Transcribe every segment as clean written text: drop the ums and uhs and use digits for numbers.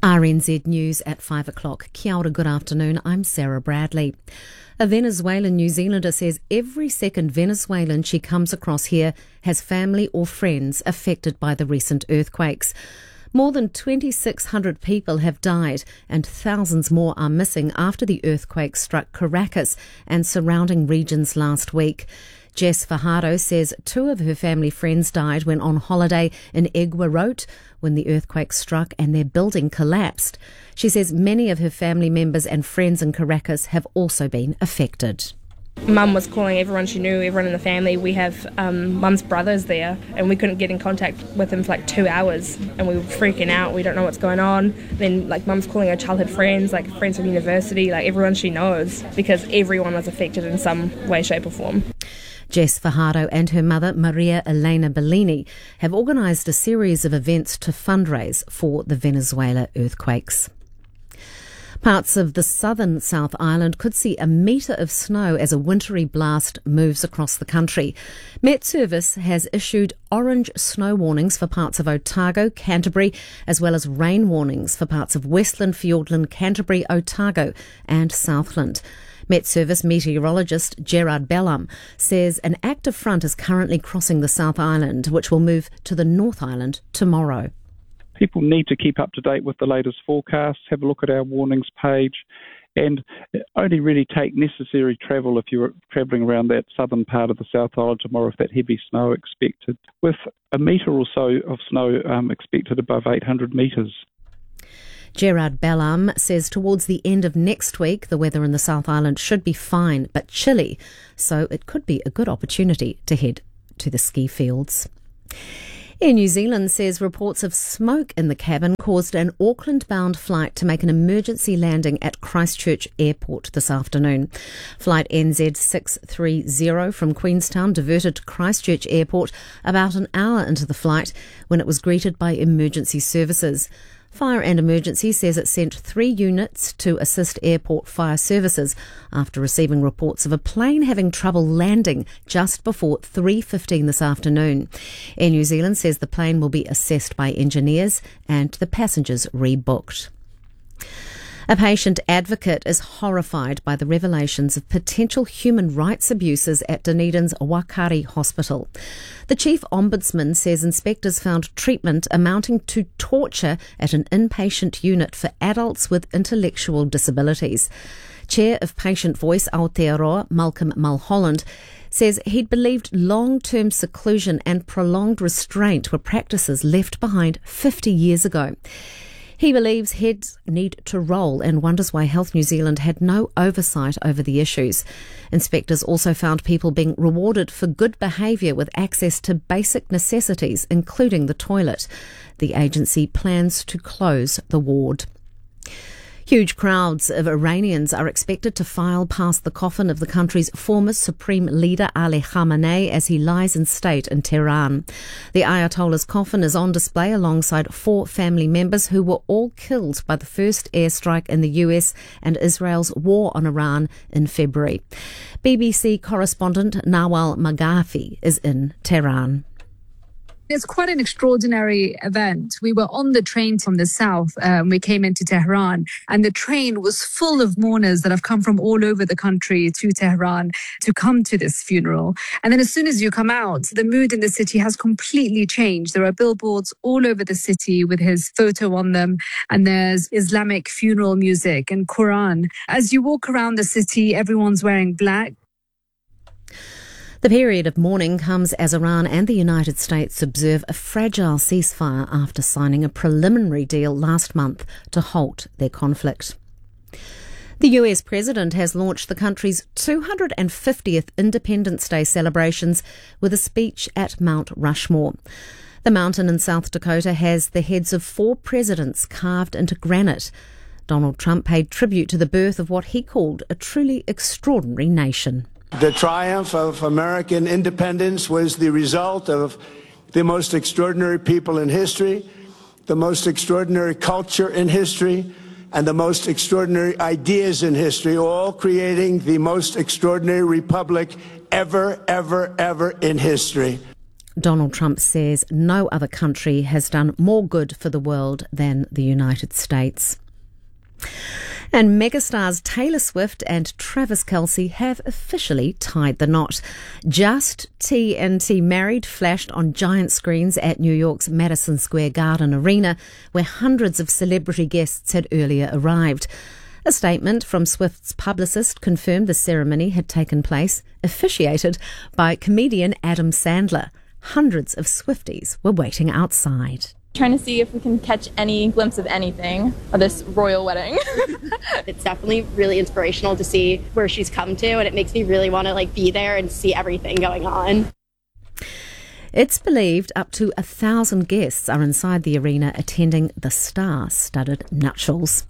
RNZ News at 5 o'clock. Kia ora, good afternoon. I'm Sarah Bradley. A Venezuelan New Zealander says every second Venezuelan she comes across here has family or friends affected by the recent earthquakes. More than 2,600 people have died and thousands more are missing after the earthquake struck Caracas and surrounding regions last week. Jess Fajardo says two of her family friends died when on holiday in Iguarote when the earthquake struck and their building collapsed. She says many of her family members and friends in Caracas have also been affected. Mum was calling everyone she knew, everyone in the family. We have Mum's brothers there and we couldn't get in contact with them for like 2 hours and we were freaking out. We don't know what's going on. Then Mum's calling her childhood friends, friends from university, everyone she knows, because everyone was affected in some way, shape or form. Jess Fajardo and her mother, Maria Elena Bellini, have organised a series of events to fundraise for the Venezuela earthquakes. Parts of the southern South Island could see a metre of snow as a wintry blast moves across the country. Met Service has issued orange snow warnings for parts of Otago, Canterbury, as well as rain warnings for parts of Westland, Fiordland, Canterbury, Otago and Southland. Met Service meteorologist Gerard Bellam says an active front is currently crossing the South Island, which will move to the North Island tomorrow. People need to keep up to date with the latest forecasts, have a look at our warnings page, and only really take necessary travel if you're travelling around that southern part of the South Island tomorrow with that heavy snow expected, with a metre or so of snow expected above 800 metres. Gerard Bellam says towards the end of next week, the weather in the South Island should be fine but chilly, so it could be a good opportunity to head to the ski fields. Air New Zealand says reports of smoke in the cabin caused an Auckland-bound flight to make an emergency landing at Christchurch Airport this afternoon. Flight NZ630 from Queenstown diverted to Christchurch Airport about an hour into the flight when it was greeted by emergency services. Fire and Emergency says it sent 3 units to assist airport fire services after receiving reports of a plane having trouble landing just before 3:15 this afternoon. Air New Zealand says the plane will be assessed by engineers and the passengers rebooked. A patient advocate is horrified by the revelations of potential human rights abuses at Dunedin's Wakari Hospital. The Chief Ombudsman says inspectors found treatment amounting to torture at an inpatient unit for adults with intellectual disabilities. Chair of Patient Voice Aotearoa, Malcolm Mulholland, says he'd believed long-term seclusion and prolonged restraint were practices left behind 50 years ago. He believes heads need to roll and wonders why Health New Zealand had no oversight over the issues. Inspectors also found people being rewarded for good behaviour with access to basic necessities, including the toilet. The agency plans to close the ward. Huge crowds of Iranians are expected to file past the coffin of the country's former supreme leader Ali Khamenei as he lies in state in Tehran. The Ayatollah's coffin is on display alongside 4 family members who were all killed by the first airstrike in the US and Israel's war on Iran in February. BBC correspondent Nawal Maghafi is in Tehran. It's quite an extraordinary event. We were on the train from the south. We came into Tehran and the train was full of mourners that have come from all over the country to Tehran to come to this funeral. And then as soon as you come out, the mood in the city has completely changed. There are billboards all over the city with his photo on them, and there's Islamic funeral music and Quran. As you walk around the city, everyone's wearing black. The period of mourning comes as Iran and the United States observe a fragile ceasefire after signing a preliminary deal last month to halt their conflict. The US president has launched the country's 250th Independence Day celebrations with a speech at Mount Rushmore. The mountain in South Dakota has the heads of 4 presidents carved into granite. Donald Trump paid tribute to the birth of what he called a truly extraordinary nation. The triumph of American independence was the result of the most extraordinary people in history, the most extraordinary culture in history, and the most extraordinary ideas in history, all creating the most extraordinary republic ever in history. Donald Trump says no other country has done more good for the world than the United States. And megastars Taylor Swift and Travis Kelce have officially tied the knot. Just TNT Married flashed on giant screens at New York's Madison Square Garden Arena, where hundreds of celebrity guests had earlier arrived. A statement from Swift's publicist confirmed the ceremony had taken place, officiated by comedian Adam Sandler. Hundreds of Swifties were waiting outside. Trying to see if we can catch any glimpse of anything of this royal wedding. It's definitely really inspirational to see where she's come to, and it makes me really want to be there and see everything going on. It's believed up to 1,000 guests are inside the arena attending the star-studded nuptials.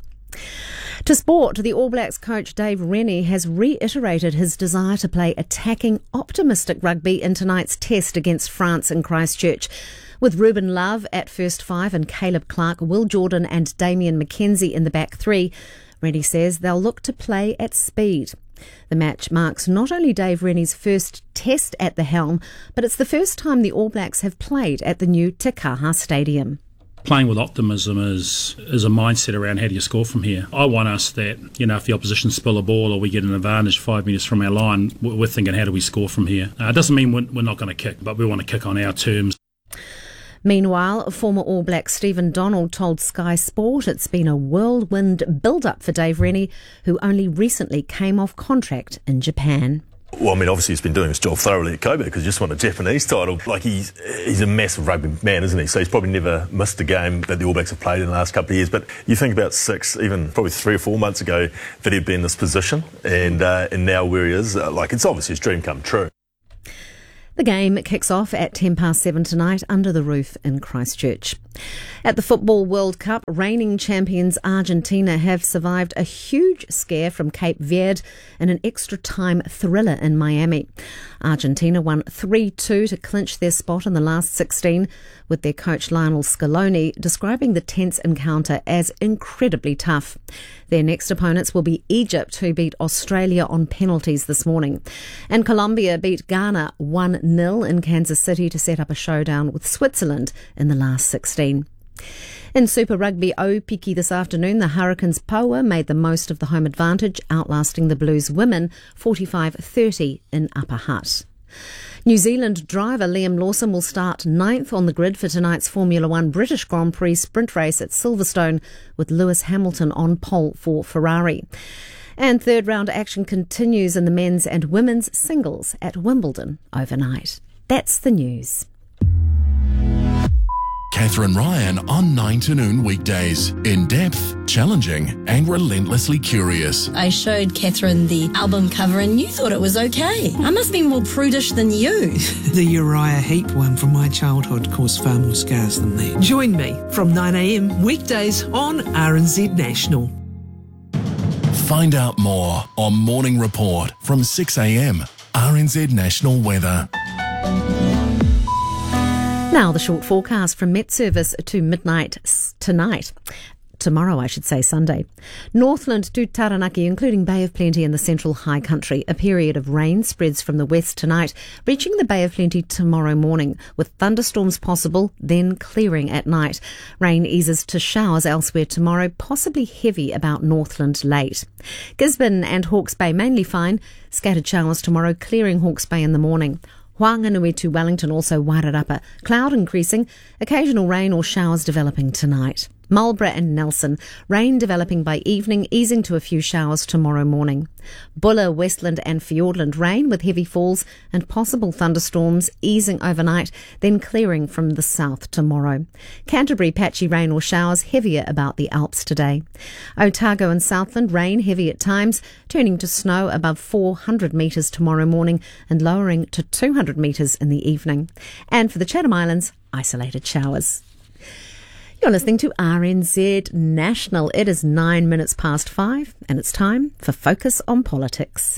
To sport, the All Blacks coach Dave Rennie has reiterated his desire to play attacking, optimistic rugby in tonight's test against France in Christchurch. With Ruben Love at first five and Caleb Clark, Will Jordan and Damien McKenzie in the back three, Rennie says they'll look to play at speed. The match marks not only Dave Rennie's first test at the helm, but it's the first time the All Blacks have played at the new Te Kaha Stadium. Playing with optimism is a mindset around how do you score from here. I want us that, if the opposition spill a ball or we get an advantage 5 metres from our line, we're thinking how do we score from here. It doesn't mean we're not going to kick, but we want to kick on our terms. Meanwhile, former All Black Stephen Donald told Sky Sport it's been a whirlwind build-up for Dave Rennie, who only recently came off contract in Japan. Well, obviously he's been doing his job thoroughly at Kobe because he just won a Japanese title. He's a massive rugby man, isn't he? So he's probably never missed a game that the All Blacks have played in the last couple of years. But you think about 6, even probably 3 or 4 months ago, that he'd be in this position, and now where he is, it's obviously his dream come true. The game kicks off at 7:10 tonight under the roof in Christchurch. At the Football World Cup, reigning champions Argentina have survived a huge scare from Cape Verde in an extra-time thriller in Miami. Argentina won 3-2 to clinch their spot in the last 16, with their coach Lionel Scaloni describing the tense encounter as incredibly tough. Their next opponents will be Egypt, who beat Australia on penalties this morning. And Colombia beat Ghana 1-0 in Kansas City to set up a showdown with Switzerland in the last 16. In Super Rugby Aupiki this afternoon, the Hurricanes Poa made the most of the home advantage, outlasting the Blues women 45-30 in Upper Hutt. New Zealand driver Liam Lawson will start 9th on the grid for tonight's Formula 1 British Grand Prix sprint race at Silverstone, with Lewis Hamilton on pole for Ferrari. And third round action continues in the men's and women's singles at Wimbledon overnight. That's the news. Catherine Ryan on 9 to noon weekdays. In-depth, challenging and relentlessly curious. I showed Catherine the album cover and you thought it was okay. I must be more prudish than you. The Uriah Heep one from my childhood caused far more scars than that. Join me from 9 a.m. weekdays on RNZ National. Find out more on Morning Report from 6 a.m. RNZ National Weather. Now the short forecast from Met Service to midnight tonight. Tomorrow, I should say, Sunday. Northland to Taranaki, including Bay of Plenty and the Central High Country. A period of rain spreads from the west tonight, reaching the Bay of Plenty tomorrow morning, with thunderstorms possible, then clearing at night. Rain eases to showers elsewhere tomorrow, possibly heavy about Northland late. Gisborne and Hawke's Bay mainly fine. Scattered showers tomorrow, clearing Hawke's Bay in the morning. Whanganui to Wellington, also Wairarapa. Cloud increasing, occasional rain or showers developing tonight. Marlborough and Nelson, rain developing by evening, easing to a few showers tomorrow morning. Buller, Westland and Fiordland, rain with heavy falls and possible thunderstorms, easing overnight, then clearing from the south tomorrow. Canterbury, patchy rain or showers, heavier about the Alps today. Otago and Southland, rain heavy at times, turning to snow above 400 metres tomorrow morning and lowering to 200 metres in the evening. And for the Chatham Islands, isolated showers. You're listening to RNZ National. It is 9 minutes past 5 and it's time for Focus on Politics.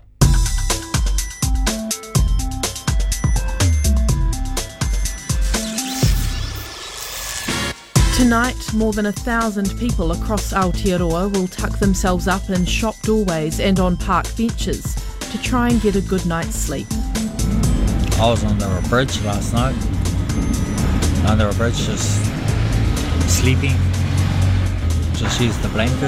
Tonight, more than 1,000 people across Aotearoa will tuck themselves up in shop doorways and on park benches to try and get a good night's sleep. I was under a bridge last night. Under a bridge, just sleeping. Just used the blanket.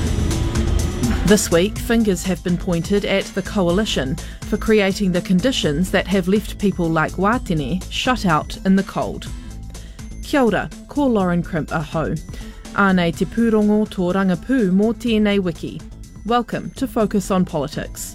This week, fingers have been pointed at the coalition for creating the conditions that have left people like Wātene shut out in the cold. Kia ora, ko Lauren Crimp aho. Ānei te pūrongo tō rangapū mō tēnei wiki. Welcome to Focus on Politics.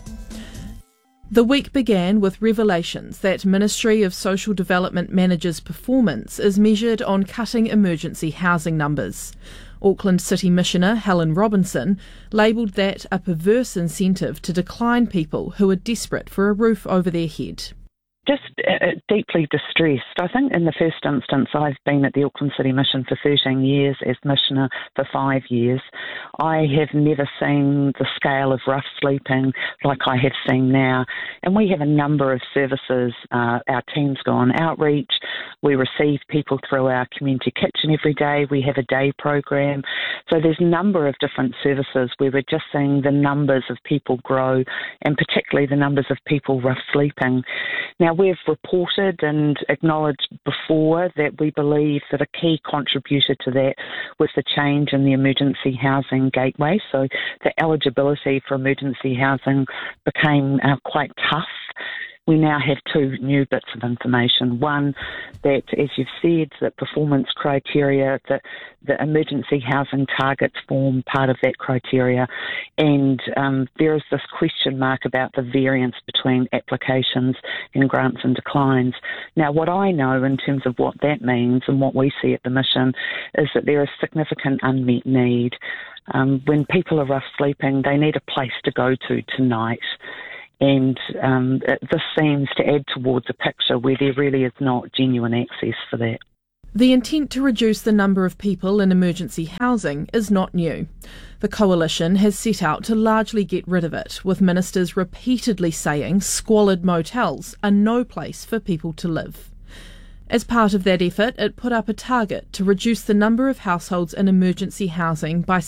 The week began with revelations that Ministry of Social Development managers' performance is measured on cutting emergency housing numbers. Auckland City Missioner Helen Robinson labelled that a perverse incentive to decline people who are desperate for a roof over their head. Just deeply distressed. I think in the first instance, I've been at the Auckland City Mission for 13 years, as Missioner for 5 years. I have never seen the scale of rough sleeping like I have seen now. And we have a number of services. Our teams go on outreach. We receive people through our community kitchen every day. We have a day program. So there's a number of different services where we're just seeing the numbers of people grow, and particularly the numbers of people rough sleeping. Now, we've reported and acknowledged before that we believe that a key contributor to that was the change in the emergency housing gateway. So the eligibility for emergency housing became quite tough. We now have two new bits of information. One, that, as you've said, that performance criteria, that the emergency housing targets form part of that criteria. And there is this question mark about the variance between applications and grants and declines. Now, what I know in terms of what that means and what we see at the mission is that there is significant unmet need. When people are rough sleeping, they need a place to go to tonight. And this seems to add towards a picture where there really is not genuine access for that. The intent to reduce the number of people in emergency housing is not new. The coalition has set out to largely get rid of it, with ministers repeatedly saying squalid motels are no place for people to live. As part of that effort, it put up a target to reduce the number of households in emergency housing by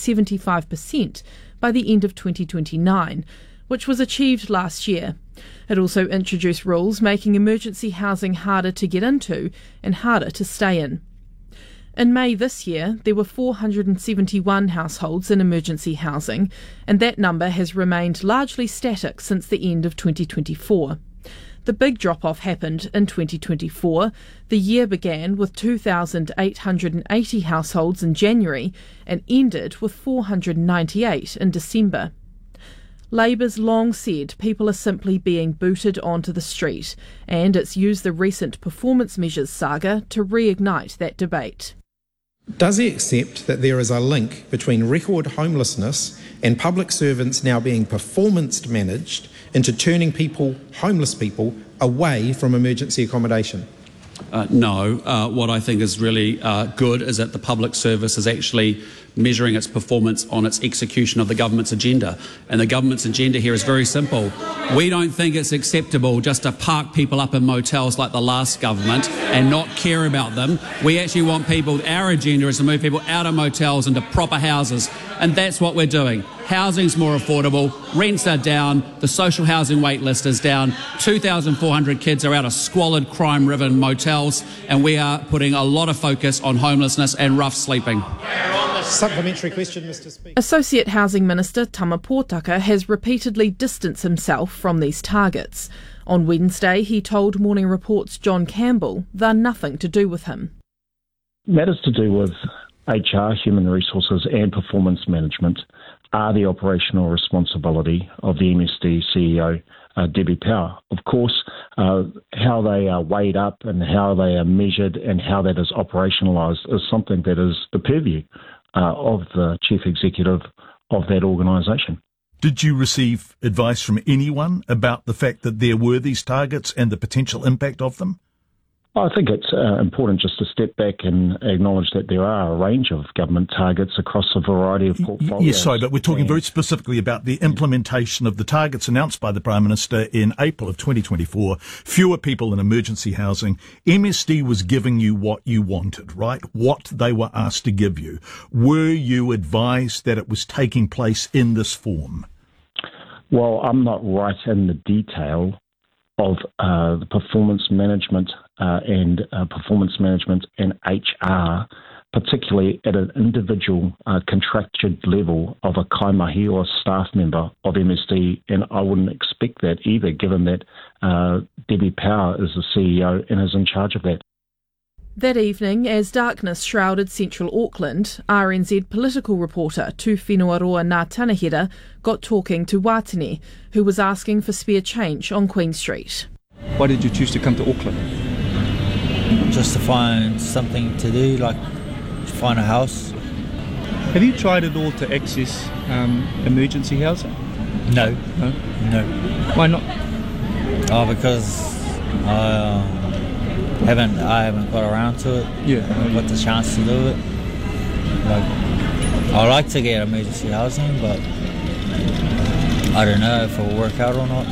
75% by the end of 2029, which was achieved last year. It also introduced rules making emergency housing harder to get into and harder to stay in. In May this year, there were 471 households in emergency housing, and that number has remained largely static since the end of 2024. The big drop-off happened in 2024. The year began with 2,880 households in January and ended with 498 in December. Labour's long said people are simply being booted onto the street, and it's used the recent performance measures saga to reignite that debate. Does he accept that there is a link between record homelessness and public servants now being performance managed into turning people, homeless people, away from emergency accommodation? No. What I think is really good is that the public service is actually measuring its performance on its execution of the government's agenda. And the government's agenda here is very simple. We don't think it's acceptable just to park people up in motels like the last government and not care about them. We actually want people, our agenda is to move people out of motels into proper houses. And that's what we're doing. Housing's more affordable, rents are down, the social housing wait list is down, 2,400 kids are out of squalid, crime-riven motels, and we are putting a lot of focus on homelessness and rough sleeping. Supplementary question, Mr. Speaker. Associate Housing Minister Tama Pōtaka has repeatedly distanced himself from these targets. On Wednesday, he told Morning Report's John Campbell they're nothing to do with him. Matters to do with HR, human resources and performance management are the operational responsibility of the MSD CEO, Debbie Power. Of course, how they are weighed up and how they are measured and how that is operationalised is something that is the purview of the Chief Executive of that organisation. Did you receive advice from anyone about the fact that there were these targets and the potential impact of them? I think it's important just to step back and acknowledge that there are a range of government targets across a variety of portfolios. Yes, sorry, but we're talking very specifically about the implementation of the targets announced by the Prime Minister in April of 2024. Fewer people in emergency housing. MSD was giving you what you wanted, right? What they were asked to give you. Were you advised that it was taking place in this form? Well, I'm not right in the detail of the performance management and HR, particularly at an individual contracted level of a kaimahi or a staff member of MSD, and I wouldn't expect that either, given that Debbie Power is the CEO and is in charge of that. That evening, as darkness shrouded central Auckland, RNZ political reporter Tu Whenuaroa Ngā Tanahera got talking to Watene, who was asking for spare change on Queen Street. Why did you choose to come to Auckland? Just to find something to do, like to find a house. Have you tried at all to access emergency housing? No. No. Why not? Oh, because I haven't got around to it. Yeah. I haven't got the chance to do it. Like, I like to get emergency housing, but I don't know if it will work out or not.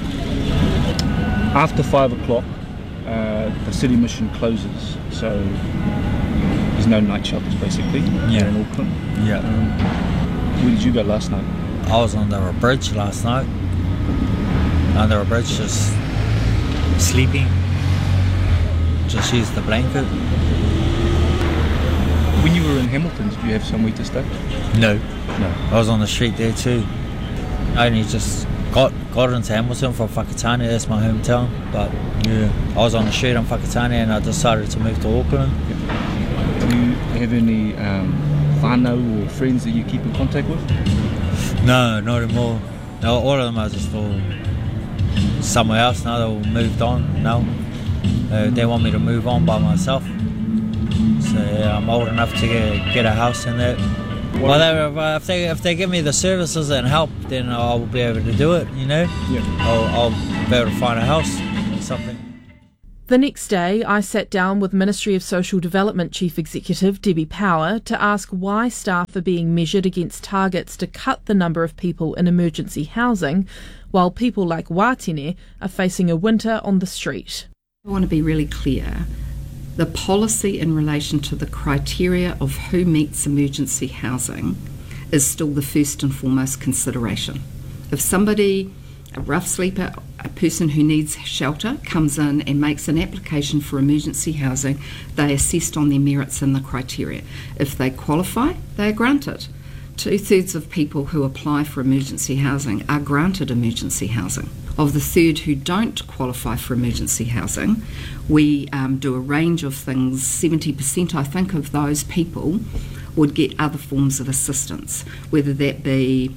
After 5 o'clock, the city mission closes, so there's no night shelters basically here in Auckland. Yeah. Where did you go last night? I was under a bridge last night. Under a bridge, just sleeping. Just use the blanket. When you were in Hamilton, did you have somewhere to stay? No. I was on the street there too. I only just got into Hamilton from Whakatane, that's my hometown. But yeah, I was on the street in Whakatane and I decided to move to Auckland. Do you have any whānau or friends that you keep in contact with? No, not anymore. No, all of them are just all somewhere else now. They're all moved on now. They want me to move on by myself. So yeah, I'm old enough to get a house in there. Well, if they give me the services and help, then I'll be able to do it, you know? Yeah. I'll be able to find a house or something. The next day, I sat down with Ministry of Social Development Chief Executive Debbie Power to ask why staff are being measured against targets to cut the number of people in emergency housing, while people like Watene are facing a winter on the street. I want to be really clear. The policy in relation to the criteria of who meets emergency housing is still the first and foremost consideration. If somebody, a rough sleeper, a person who needs shelter, comes in and makes an application for emergency housing, they are assessed on their merits and the criteria. If they qualify, they are granted. 2/3 of people who apply for emergency housing are granted emergency housing. Of the third who don't qualify for emergency housing, we do a range of things. 70%, I think, of those people would get other forms of assistance, whether that be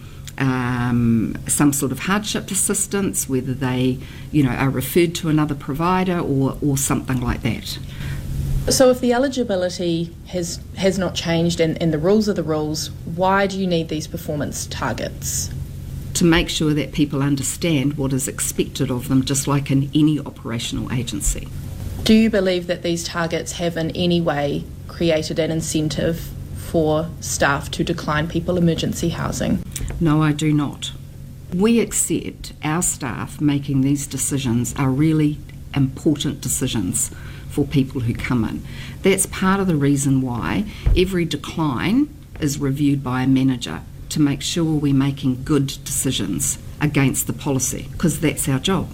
some sort of hardship assistance, whether they, are referred to another provider or something like that. So if the eligibility has not changed and the rules are the rules, why do you need these performance targets? To make sure that people understand what is expected of them, just like in any operational agency. Do you believe that these targets have in any way created an incentive for staff to decline people emergency housing? No, I do not. We accept our staff making these decisions are really important decisions for people who come in. That's part of the reason why every decline is reviewed by a manager to make sure we're making good decisions against the policy, because that's our job.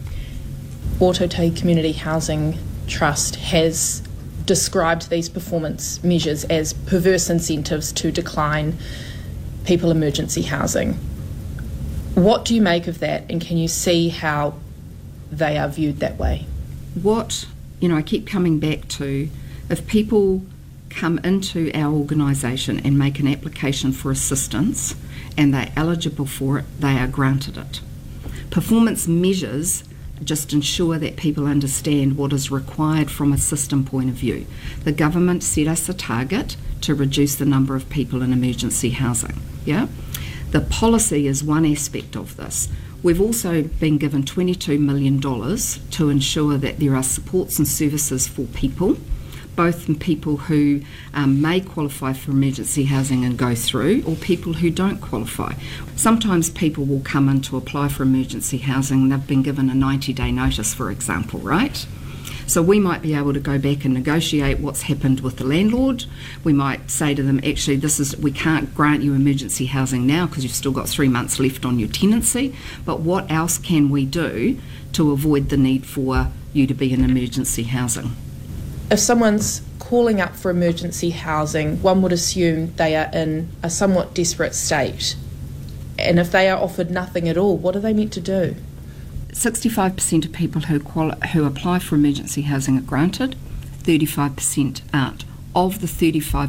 Ōtautahi Community Housing Trust has described these performance measures as perverse incentives to decline people emergency housing. What do you make of that, and can you see how they are viewed that way? I keep coming back to, if people come into our organisation and make an application for assistance and they're eligible for it, they are granted it. Performance measures just ensure that people understand what is required from a system point of view. The government set us a target to reduce the number of people in emergency housing. Yeah? The policy is one aspect of this. We've also been given $22 million to ensure that there are supports and services for people, both in people who may qualify for emergency housing and go through, or people who don't qualify. Sometimes people will come in to apply for emergency housing and they've been given a 90-day notice, for example, right? So we might be able to go back and negotiate what's happened with the landlord. We might say to them, actually, we can't grant you emergency housing now because you've still got 3 months left on your tenancy, but what else can we do to avoid the need for you to be in emergency housing. If someone's calling up for emergency housing, one would assume they are in a somewhat desperate state. And if they are offered nothing at all, what are they meant to do? 65% of people who apply for emergency housing are granted, 35% aren't. Of the 35%,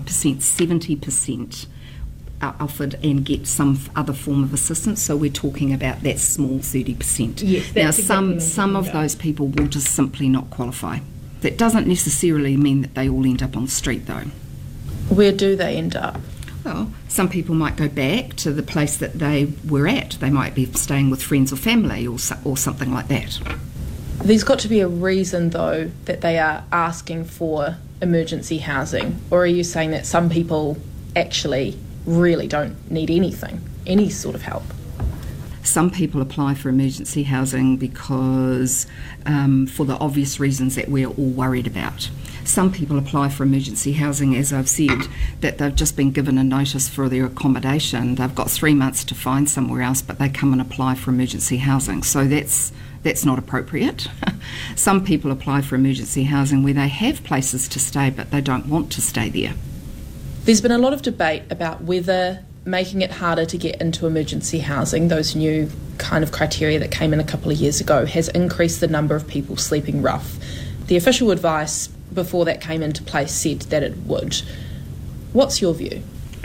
70% are offered and get some other form of assistance, so we're talking about that small 30%. Yes, that's now, some of those people will just simply not qualify. That doesn't necessarily mean that they all end up on the street, though. Where do they end up? Well, some people might go back to the place that they were at. They might be staying with friends or family or something like that. There's got to be a reason, though, that they are asking for emergency housing. Or are you saying that some people actually really don't need anything, any sort of help? Some people apply for emergency housing because for the obvious reasons that we're all worried about. Some people apply for emergency housing, as I've said, that they've just been given a notice for their accommodation. They've got 3 months to find somewhere else, but they come and apply for emergency housing. So that's not appropriate. Some people apply for emergency housing where they have places to stay, but they don't want to stay there. There's been a lot of debate about whether making it harder to get into emergency housing, those new kind of criteria that came in a couple of years ago, has increased the number of people sleeping rough. The official advice before that came into place said that it would. What's your view?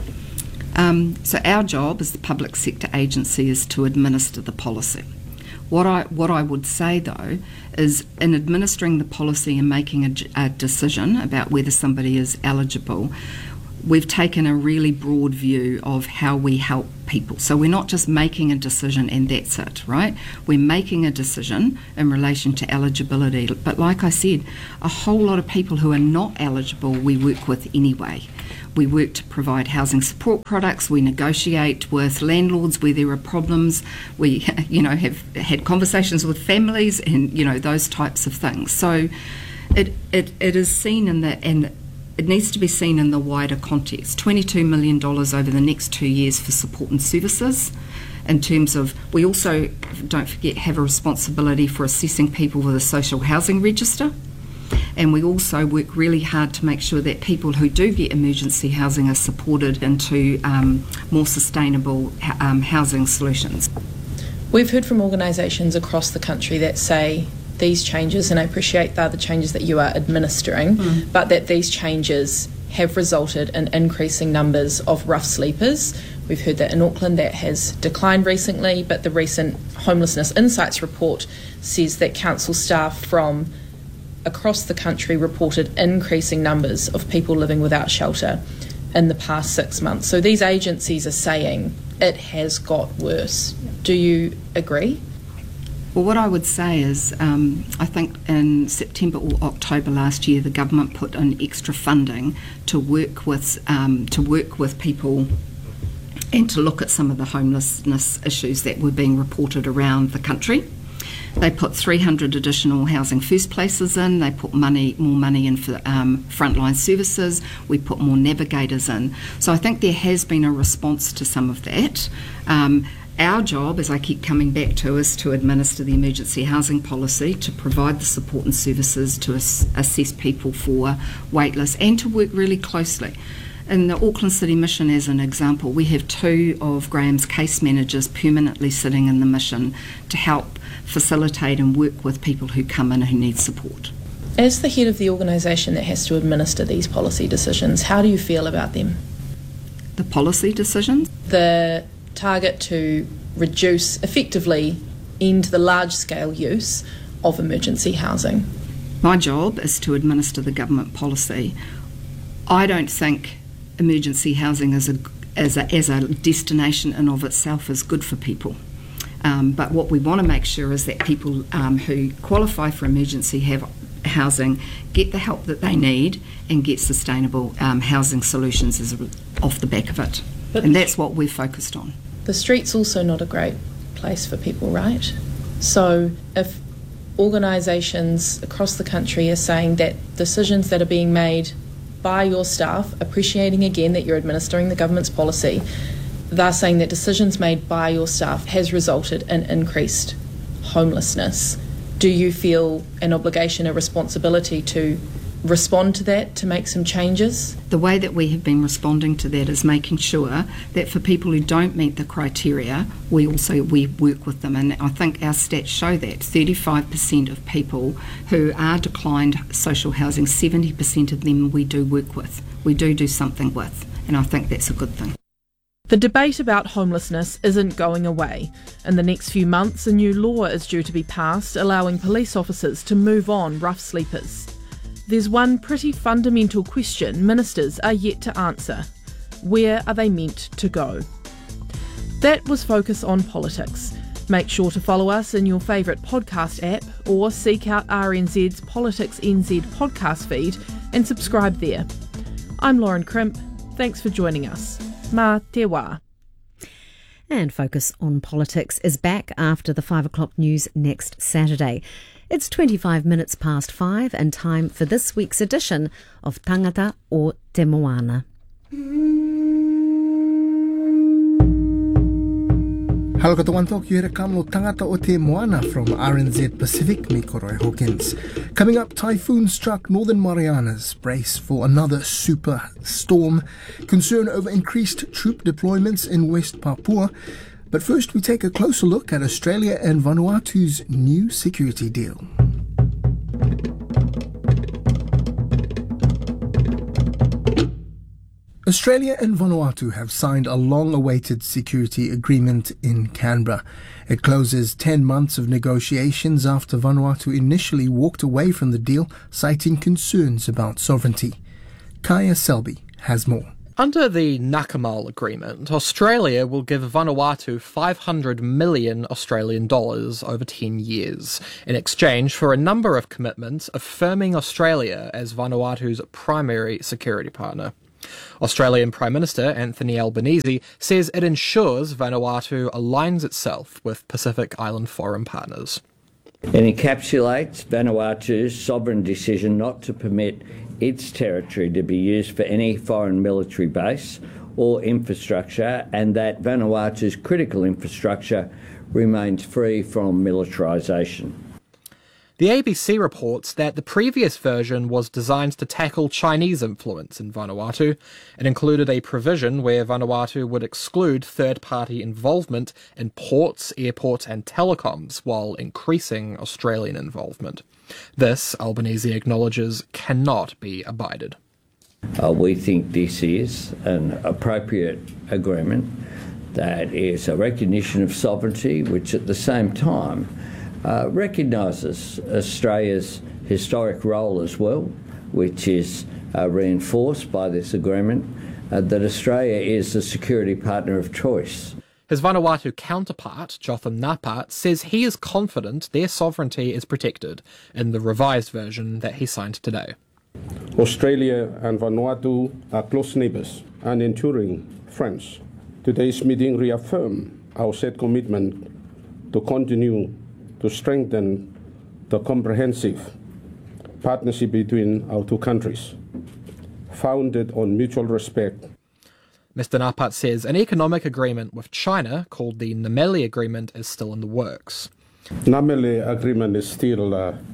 So our job as the public sector agency is to administer the policy. What I would say, though, is in administering the policy and making a decision about whether somebody is eligible, we've taken a really broad view of how we help people. So we're not just making a decision and that's it, right? We're making a decision in relation to eligibility. But like I said, a whole lot of people who are not eligible we work with anyway. We work to provide housing support products. We negotiate with landlords where there are problems. We, have had conversations with families and, those types of things. So it is seen and it needs to be seen in the wider context. $22 million over the next 2 years for support and services. In terms of, we also, don't forget, have a responsibility for assessing people with a social housing register. And we also work really hard to make sure that people who do get emergency housing are supported into more sustainable housing solutions. We've heard from organisations across the country that say these changes, and I appreciate they're the changes that you are administering, but that these changes have resulted in increasing numbers of rough sleepers. We've heard that in Auckland that has declined recently, but the recent Homelessness Insights report says that council staff from across the country reported increasing numbers of people living without shelter in the past 6 months. So these agencies are saying it has got worse. Do you agree? Well, what I would say is I think in September or October last year the government put in extra funding to work with people and to look at some of the homelessness issues that were being reported around the country. They put 300 additional housing first places in. They put more money in for frontline services. We put more navigators in. So I think there has been a response to some of that. Our job, as I keep coming back to, is to administer the emergency housing policy, to provide the support and services, to assess people for waitlist, and to work really closely. In the Auckland City Mission, as an example, we have 2 of Graham's case managers permanently sitting in the mission to help facilitate and work with people who come in who need support. As the head of the organisation that has to administer these policy decisions, how do you feel about them? The policy decisions? The target to reduce, effectively end the large-scale use of emergency housing. My job is to administer the government policy. I don't think emergency housing as a destination in of itself is good for people. But what we want to make sure is that people who qualify for emergency housing get the help that they need and get sustainable housing solutions off the back of it. And that's what we're focused on. The street's also not a great place for people, right? So if organisations across the country are saying that decisions that are being made by your staff, appreciating again that you're administering the government's policy, they're saying that decisions made by your staff has resulted in increased homelessness. Do you feel an obligation, a responsibility to respond to that, to make some changes? The way that we have been responding to that is making sure that for people who don't meet the criteria, we work with them. And I think our stats show that 35% of people who are declined social housing, 70% of them we do work with. We do something with. And I think that's a good thing. The debate about homelessness isn't going away. In the next few months, a new law is due to be passed allowing police officers to move on rough sleepers. There's one pretty fundamental question ministers are yet to answer. Where are they meant to go? That was Focus on Politics. Make sure to follow us in your favourite podcast app or seek out RNZ's Politics NZ podcast feed and subscribe there. I'm Lauren Crimp. Thanks for joining us. Mā te wā. And Focus on Politics is back after the 5 o'clock news next Saturday. It's 25 minutes past 5 and time for this week's edition of Tangata o Te Moana. Hello katoa ki here kamlo Tangata o Te Moana from RNZ Pacific, me Koroi Hawkins. Coming up, typhoon struck Northern Marianas, brace for another super storm, concern over increased troop deployments in West Papua. But first we take a closer look at Australia and Vanuatu's new security deal. Australia and Vanuatu have signed a long-awaited security agreement in Canberra. It closes 10 months of negotiations after Vanuatu initially walked away from the deal, citing concerns about sovereignty. Kaya Selby has more. Under the Nakamal Agreement, Australia will give Vanuatu 500 million Australian dollars over 10 years, in exchange for a number of commitments affirming Australia as Vanuatu's primary security partner. Australian Prime Minister Anthony Albanese says it ensures Vanuatu aligns itself with Pacific Island forum partners. It encapsulates Vanuatu's sovereign decision not to permit its territory to be used for any foreign military base or infrastructure, and that Vanuatu's critical infrastructure remains free from militarisation. The ABC reports that the previous version was designed to tackle Chinese influence in Vanuatu. It included a provision where Vanuatu would exclude third-party involvement in ports, airports and telecoms while increasing Australian involvement. This, Albanese acknowledges, cannot be abided. We think this is an appropriate agreement that is a recognition of sovereignty, which at the same time recognises Australia's historic role as well, which is reinforced by this agreement, that Australia is the security partner of choice. His Vanuatu counterpart, Jotham Napat, says he is confident their sovereignty is protected in the revised version that he signed today. Australia and Vanuatu are close neighbours and enduring friends. Today's meeting reaffirmed our set commitment to continue to strengthen the comprehensive partnership between our two countries, founded on mutual respect. Mr. Napat says an economic agreement with China, called the Namele Agreement, is still in the works. Namele Agreement is still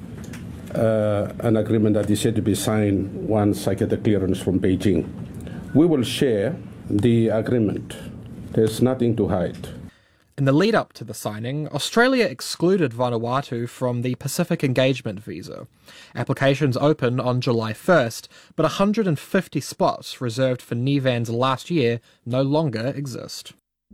an agreement that is yet to be signed once I get the clearance from Beijing. We will share the agreement. There's nothing to hide. In the lead-up to the signing, Australia excluded Vanuatu from the Pacific Engagement Visa. Applications open on July 1st, but 150 spots reserved for Nevans last year no longer exist.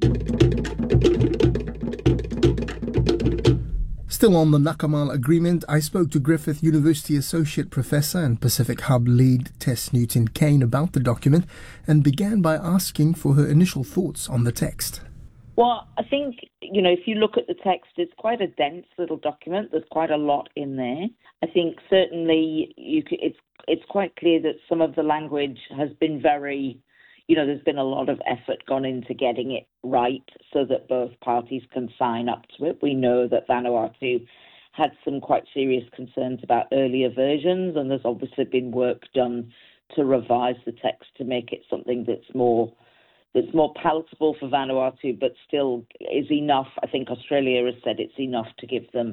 Still on the Nakamal Agreement, I spoke to Griffith University Associate Professor and Pacific Hub lead Tess Newton-Kane about the document and began by asking for her initial thoughts on the text. Well, I think, if you look at the text, it's quite a dense little document. There's quite a lot in there. I think certainly it's quite clear that some of the language has been very, there's been a lot of effort gone into getting it right so that both parties can sign up to it. We know that Vanuatu had some quite serious concerns about earlier versions, and there's obviously been work done to revise the text to make it something that's more palatable for Vanuatu, but still is enough. I think Australia has said it's enough to give them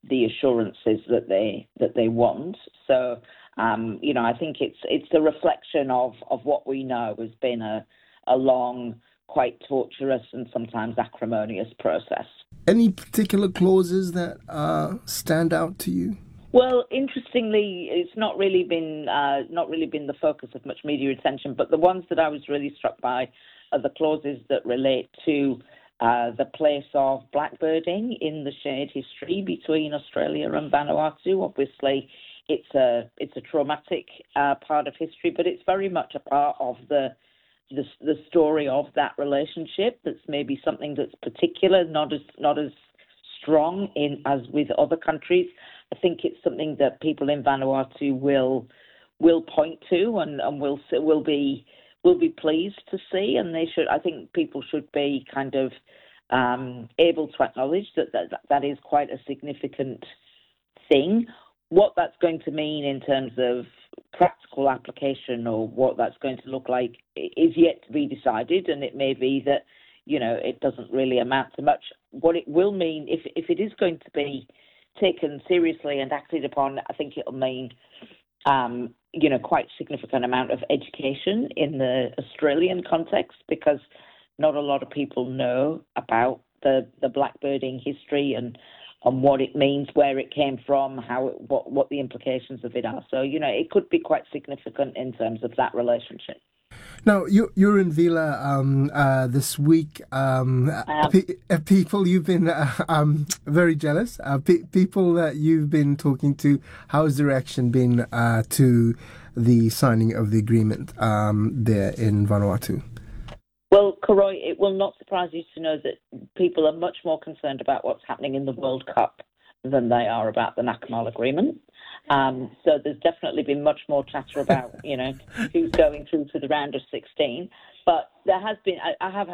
the assurances that they want. So, I think it's a reflection of what we know has been a long, quite torturous and sometimes acrimonious process. Any particular clauses that stand out to you? Well, interestingly, it's not really been the focus of much media attention, but the ones that I was really struck by are the clauses that relate to the place of blackbirding in the shared history between Australia and Vanuatu. Obviously, it's a traumatic part of history, but it's very much a part of the story of that relationship. That's maybe something that's particular, not as strong as with other countries. I think it's something that people in Vanuatu will point to and will be pleased to see, and they should. I think people should be kind of able to acknowledge that is quite a significant thing. What that's going to mean in terms of practical application or what that's going to look like is yet to be decided, and it may be that it doesn't really amount to much. What it will mean, if it is going to be taken seriously and acted upon, I think it'll mean quite significant amount of education in the Australian context, because not a lot of people know about the blackbirding history and what it means, where it came from, what the implications of it are. So, it could be quite significant in terms of that relationship. Now, you're in Vila this week. People you've been very jealous. People that you've been talking to, how's the reaction been to the signing of the agreement there in Vanuatu? Well, Koroi, it will not surprise you to know that people are much more concerned about what's happening in the World Cup than they are about the Nakamala Agreement. So there's definitely been much more chatter about, who's going through to the round of 16. But there has been, I have